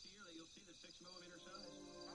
to you that you'll see the 6mm size.